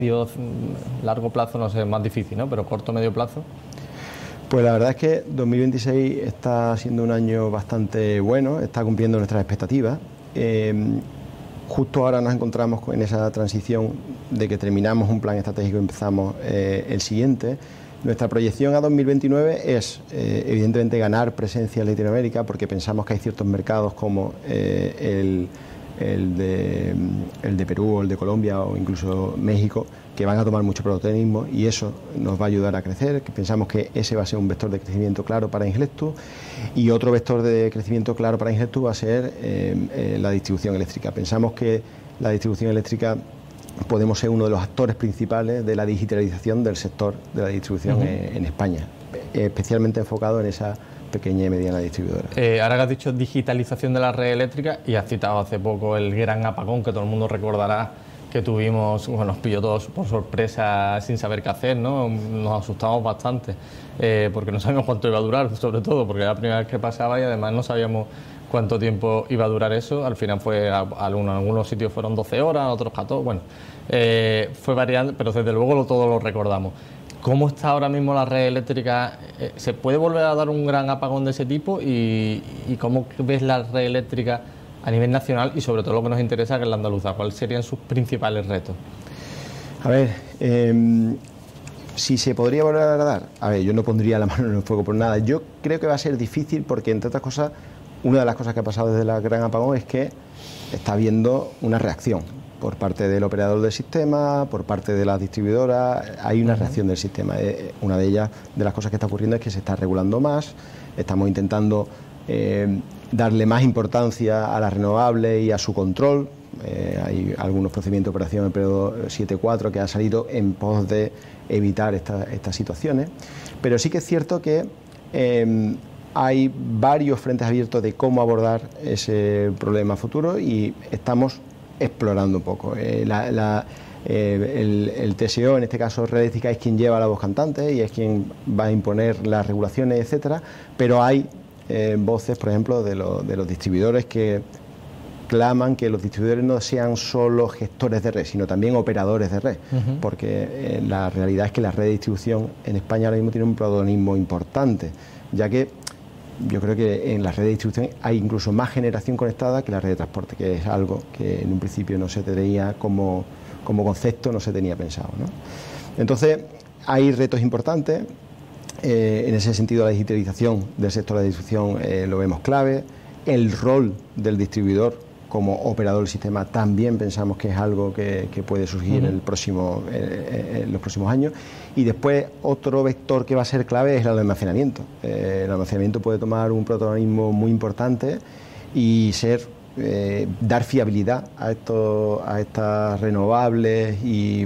largo plazo, no sé, es más difícil, ¿no? Pero corto, medio plazo. Pues la verdad es que 2026 está siendo un año bastante bueno, está cumpliendo nuestras expectativas. Justo ahora nos encontramos en esa transición de que terminamos un plan estratégico y empezamos el siguiente. Nuestra proyección a 2029 es, evidentemente, ganar presencia en Latinoamérica, porque pensamos que hay ciertos mercados como el de Perú o el de Colombia o incluso México que van a tomar mucho protagonismo y eso nos va a ayudar a crecer. Pensamos que ese va a ser un vector de crecimiento claro para Ingelectus y otro vector de crecimiento claro para Ingelectus va a ser la distribución eléctrica. Pensamos que la distribución eléctrica podemos ser uno de los actores principales de la digitalización del sector de la distribución en España, especialmente enfocado en esa pequeña y mediana distribuidora. Ahora que has dicho digitalización de la red eléctrica y has citado hace poco el gran apagón que todo el mundo recordará que tuvimos, bueno, nos pilló todos por sorpresa sin saber qué hacer, ¿no? Nos asustamos bastante porque no sabíamos cuánto iba a durar, sobre todo porque era la primera vez que pasaba y además no sabíamos cuánto tiempo iba a durar eso. Al final fue, en algunos sitios fueron 12 horas, otros 14, bueno, fue variando, pero desde luego todos lo recordamos. ¿Cómo está ahora mismo la red eléctrica? ¿Se puede volver a dar un gran apagón de ese tipo? ¿Y cómo ves la red eléctrica a nivel nacional y sobre todo lo que nos interesa, que es la andaluza? ¿Cuáles serían sus principales retos? A ver, si se podría volver a dar, a ver, yo no pondría la mano en el fuego por nada. Yo creo que va a ser difícil porque, entre otras cosas, una de las cosas que ha pasado desde el gran apagón es que está habiendo una reacción por parte del operador del sistema, por parte de las distribuidoras. Hay una reacción del sistema. Una de ellas, de las cosas que está ocurriendo, es que se está regulando más. Estamos intentando darle más importancia a las renovables y a su control. Hay algunos procedimientos de operación en periodo 7.4 que han salido en pos de evitar estas situaciones. Pero sí que es cierto que hay varios frentes abiertos de cómo abordar ese problema futuro y estamos explorando un poco. El TSO, en este caso Red Eléctrica, es quien lleva la voz cantante y es quien va a imponer las regulaciones, etcétera, pero hay voces, por ejemplo, de los distribuidores que claman que los distribuidores no sean solo gestores de red, sino también operadores de red, porque la realidad es que la red de distribución en España ahora mismo tiene un protagonismo importante, ya que yo creo que en la red de distribución hay incluso más generación conectada que la red de transporte, que es algo que en un principio no se tenía como concepto, no se tenía pensado, ¿no? Entonces, hay retos importantes. En ese sentido, la digitalización del sector de la distribución lo vemos clave. El rol del distribuidor como operador del sistema también pensamos que es algo que puede surgir en los próximos años. Y después otro vector que va a ser clave es el almacenamiento. El almacenamiento puede tomar un protagonismo muy importante y dar fiabilidad a estas renovables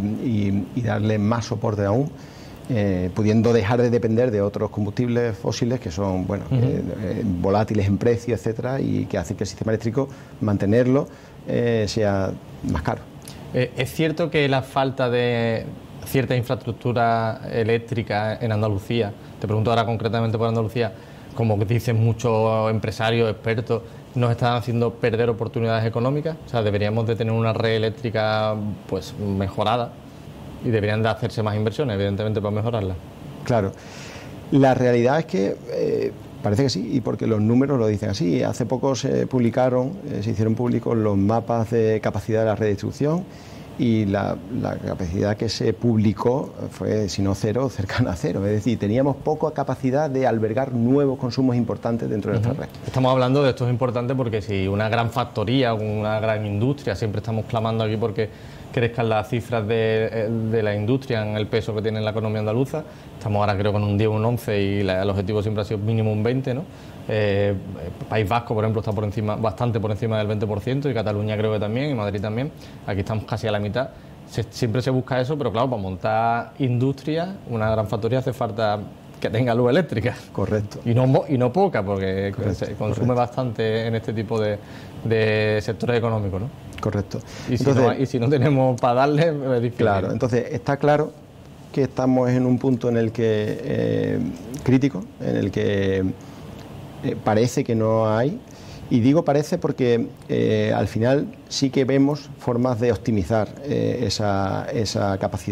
y darle más soporte aún, pudiendo dejar de depender de otros combustibles fósiles que son volátiles en precio, etcétera, y que hacen que el sistema eléctrico, mantenerlo, sea más caro. ¿Es cierto que la falta de cierta infraestructura eléctrica en Andalucía, te pregunto ahora concretamente por Andalucía, como dicen muchos empresarios, expertos, nos están haciendo perder oportunidades económicas? O sea, deberíamos de tener una red eléctrica pues mejorada y deberían de hacerse más inversiones, evidentemente, para mejorarla. Claro. La realidad es que parece que sí, y porque los números lo dicen así. Hace poco se hicieron públicos los mapas de capacidad de la red de distribución y la capacidad que se publicó fue, si no cero, cercana a cero. Es decir, teníamos poca capacidad de albergar nuevos consumos importantes dentro de nuestra red. Estamos hablando de esto es importante porque si una gran factoría, una gran industria, siempre estamos clamando aquí porque crezcan las cifras de la industria en el peso que tiene en la economía andaluza. Estamos ahora creo con un 10 o un 11 y el objetivo siempre ha sido mínimo un 20, ¿no? País Vasco, por ejemplo, está bastante por encima del 20% y Cataluña creo que también, y Madrid también. Aquí estamos casi a la mitad. Siempre se busca eso, pero claro, para montar industria, una gran factoría hace falta que tenga luz eléctrica. Correcto. Y no poca, porque se consume bastante en este tipo de sectores económicos, ¿no? Correcto. Y si no tenemos para darle, es difícil. Claro, entonces está claro que estamos en un punto en el que crítico, en el que parece que no hay, y digo parece porque al final sí que vemos formas de optimizar esa capacidad.